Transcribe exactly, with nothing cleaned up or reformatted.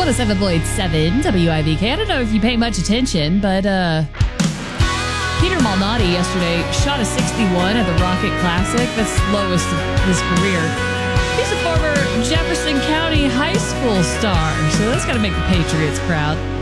one oh seven point seven W I V K. I don't know if you pay much attention, but uh, Peter Malnati yesterday shot a sixty-one at the Rocket Classic. That's slowest of his career. He's a former Jefferson County high school star, so that's got to make the Patriots proud.